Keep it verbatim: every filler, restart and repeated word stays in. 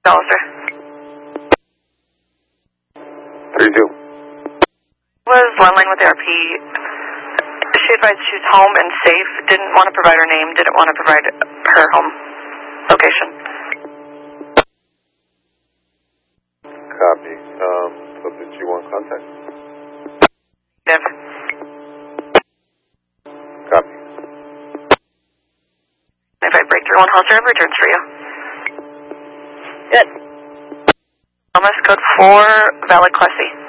Officer. thirty-two. Was landline with A R P. She advised she's home and safe. Didn't want to provide her name. Didn't want to provide her home location. Copy. Um, so did you want contact? Div. Copy. If I break through one house, serve returns for you. Good. Thomas, code four, valid class C.